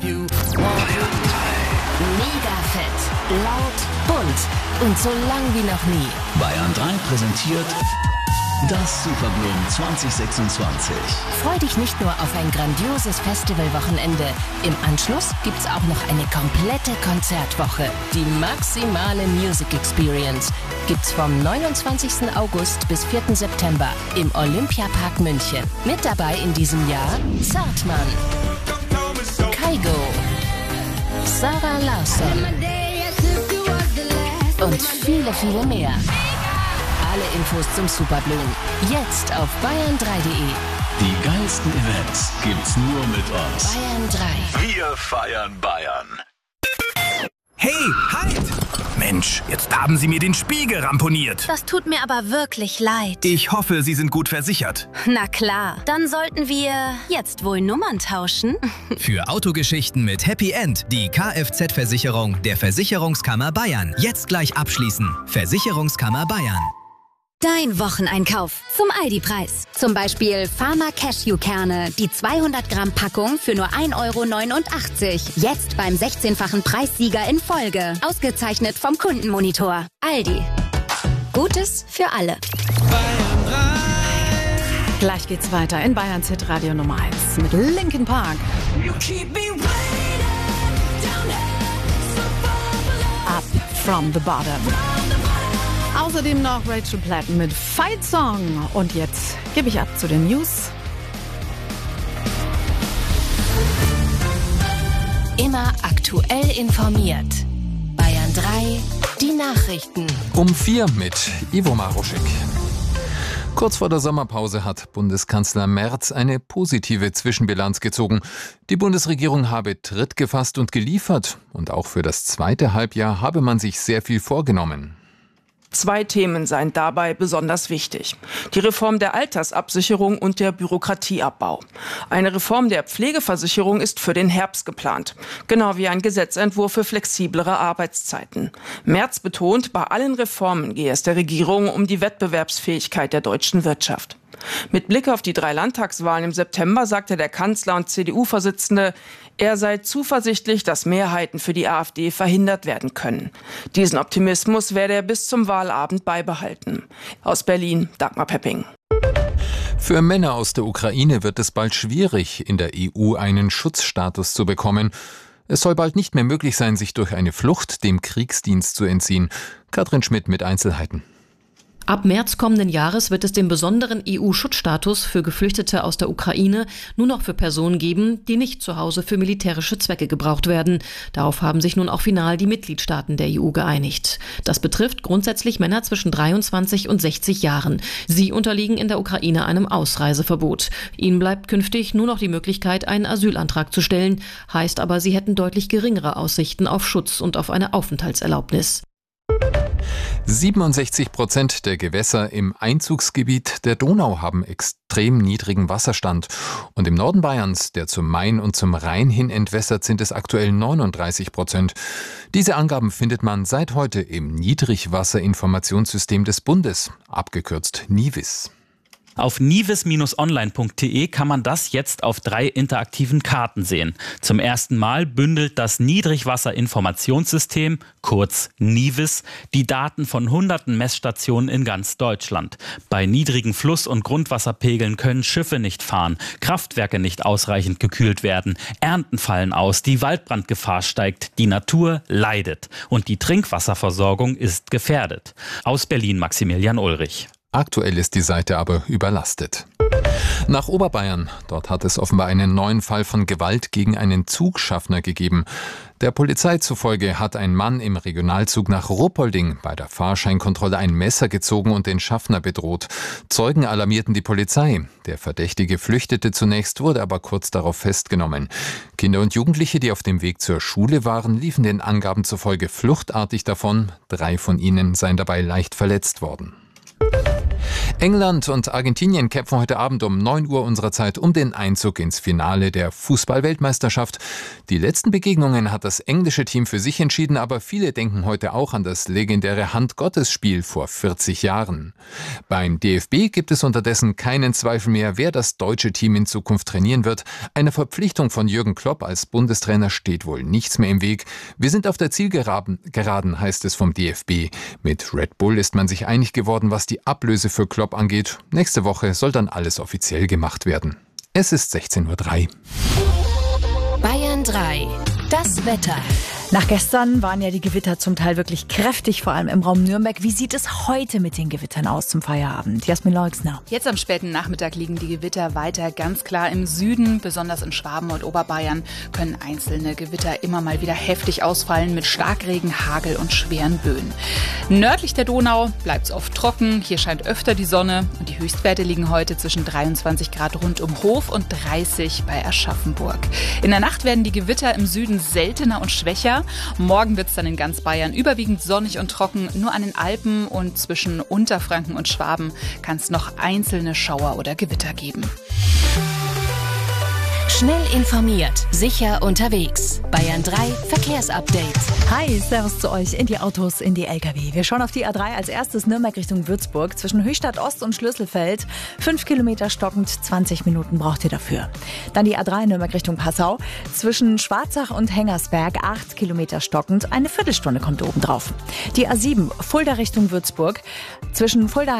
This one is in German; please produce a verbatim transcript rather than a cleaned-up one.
Mega fett, laut, bunt und so lang wie noch nie. Bayern drei präsentiert das Superblumen zwanzig sechsundzwanzig. Freu dich nicht nur auf ein grandioses Festivalwochenende. Im Anschluss gibt's auch noch eine komplette Konzertwoche. Die maximale Music Experience gibt's vom neunundzwanzigsten August bis vierten September im Olympiapark München. Mit dabei in diesem Jahr Zartmann, Kygo, Sarah Larsson und viele, viele mehr. Alle Infos zum Superblumen jetzt auf bayern drei punkt de. Die geilsten Events gibt's nur mit uns. Bayern drei. Wir feiern Bayern. Hey, halt! Mensch, jetzt haben Sie mir den Spiegel ramponiert. Das tut mir aber wirklich leid. Ich hoffe, Sie sind gut versichert. Na klar, dann sollten wir jetzt wohl Nummern tauschen. Für Autogeschichten mit Happy End die Kfz-Versicherung der Versicherungskammer Bayern. Jetzt gleich abschließen. Versicherungskammer Bayern. Dein Wocheneinkauf zum Aldi-Preis. Zum Beispiel Pharma Cashew-Kerne, die zweihundert Gramm Packung für nur ein Euro neunundachtzig. Jetzt beim sechzehnfachen Preissieger in Folge. Ausgezeichnet vom Kundenmonitor. Aldi. Gutes für alle. Bayern drei. Gleich geht's weiter in Bayerns Hitradio Nummer eins mit Linkin Park. Up from the bottom. Außerdem noch Rachel Platt mit Fight Song. Und jetzt gebe ich ab zu den News. Immer aktuell informiert. Bayern drei, die Nachrichten. Um vier mit Ivo Maruschek. Kurz vor der Sommerpause hat Bundeskanzler Merz eine positive Zwischenbilanz gezogen. Die Bundesregierung habe Tritt gefasst und geliefert. Und auch für das zweite Halbjahr habe man sich sehr viel vorgenommen. Zwei Themen seien dabei besonders wichtig. Die Reform der Altersabsicherung und der Bürokratieabbau. Eine Reform der Pflegeversicherung ist für den Herbst geplant. Genau wie ein Gesetzentwurf für flexiblere Arbeitszeiten. Merz betont, bei allen Reformen gehe es der Regierung um die Wettbewerbsfähigkeit der deutschen Wirtschaft. Mit Blick auf die drei Landtagswahlen im September sagte der Kanzler und C D U-Vorsitzende, er sei zuversichtlich, dass Mehrheiten für die AfD verhindert werden können. Diesen Optimismus werde er bis zum Wahlabend beibehalten. Aus Berlin, Dagmar Pepping. Für Männer aus der Ukraine wird es bald schwierig, in der E U einen Schutzstatus zu bekommen. Es soll bald nicht mehr möglich sein, sich durch eine Flucht dem Kriegsdienst zu entziehen. Katrin Schmidt mit Einzelheiten. Ab März kommenden Jahres wird es den besonderen E U-Schutzstatus für Geflüchtete aus der Ukraine nur noch für Personen geben, die nicht zu Hause für militärische Zwecke gebraucht werden. Darauf haben sich nun auch final die Mitgliedstaaten der E U geeinigt. Das betrifft grundsätzlich Männer zwischen dreiundzwanzig und sechzig Jahren. Sie unterliegen in der Ukraine einem Ausreiseverbot. Ihnen bleibt künftig nur noch die Möglichkeit, einen Asylantrag zu stellen, heißt aber, sie hätten deutlich geringere Aussichten auf Schutz und auf eine Aufenthaltserlaubnis. siebenundsechzig Prozent der Gewässer im Einzugsgebiet der Donau haben extrem niedrigen Wasserstand. Und im Norden Bayerns, der zum Main und zum Rhein hin entwässert, sind es aktuell neununddreißig Prozent. Diese Angaben findet man seit heute im Niedrigwasserinformationssystem des Bundes, abgekürzt NIWIS. Auf nivis Bindestrich online Punkt de kann man das jetzt auf drei interaktiven Karten sehen. Zum ersten Mal bündelt das Niedrigwasserinformationssystem, kurz NIWIS, die Daten von hunderten Messstationen in ganz Deutschland. Bei niedrigen Fluss- und Grundwasserpegeln können Schiffe nicht fahren, Kraftwerke nicht ausreichend gekühlt werden, Ernten fallen aus, die Waldbrandgefahr steigt, die Natur leidet und die Trinkwasserversorgung ist gefährdet. Aus Berlin Maximilian Ulrich. Aktuell ist die Seite aber überlastet. Nach Oberbayern. Dort hat es offenbar einen neuen Fall von Gewalt gegen einen Zugschaffner gegeben. Der Polizei zufolge hat ein Mann im Regionalzug nach Ruppolding bei der Fahrscheinkontrolle ein Messer gezogen und den Schaffner bedroht. Zeugen alarmierten die Polizei. Der Verdächtige flüchtete zunächst, wurde aber kurz darauf festgenommen. Kinder und Jugendliche, die auf dem Weg zur Schule waren, liefen den Angaben zufolge fluchtartig davon. Drei von ihnen seien dabei leicht verletzt worden. England und Argentinien kämpfen heute Abend um neun Uhr unserer Zeit um den Einzug ins Finale der Fußball-Weltmeisterschaft. Die letzten Begegnungen hat das englische Team für sich entschieden, aber viele denken heute auch an das legendäre Hand-Gottes-Spiel vor vierzig Jahren. Beim D F B gibt es unterdessen keinen Zweifel mehr, wer das deutsche Team in Zukunft trainieren wird. Eine Verpflichtung von Jürgen Klopp als Bundestrainer steht wohl nichts mehr im Weg. Wir sind auf der Zielgeraden, geraden, heißt es vom D F B. Mit Red Bull ist man sich einig geworden, was die Ablöse für Klopp angeht. Nächste Woche soll dann alles offiziell gemacht werden. Es ist sechzehn Uhr drei. Bayern drei. Das Wetter. Nach gestern waren ja die Gewitter zum Teil wirklich kräftig, vor allem im Raum Nürnberg. Wie sieht es heute mit den Gewittern aus zum Feierabend? Jasmin Leuxner. Jetzt am späten Nachmittag liegen die Gewitter weiter ganz klar im Süden. Besonders in Schwaben und Oberbayern können einzelne Gewitter immer mal wieder heftig ausfallen mit Starkregen, Hagel und schweren Böen. Nördlich der Donau bleibt es oft trocken. Hier scheint öfter die Sonne und die Höchstwerte liegen heute zwischen dreiundzwanzig Grad rund um Hof und dreißig bei Aschaffenburg. In der Nacht werden die Gewitter im Süden seltener und schwächer. Morgen wird es dann in ganz Bayern überwiegend sonnig und trocken. Nur an den Alpen und zwischen Unterfranken und Schwaben kann es noch einzelne Schauer oder Gewitter geben. Schnell informiert, sicher unterwegs. Bayern drei Verkehrsupdate. Hi, servus zu euch in die Autos, in die L K W. Wir schauen auf die A drei als erstes Nürnberg Richtung Würzburg. Zwischen Höchstadt Ost und Schlüsselfeld. Fünf Kilometer stockend, zwanzig Minuten braucht ihr dafür. Dann die A drei Nürnberg Richtung Passau. Zwischen Schwarzach und Hengersberg. Acht Kilometer stockend. Eine Viertelstunde kommt oben drauf. Die A sieben Fulda Richtung Würzburg. Zwischen Fulda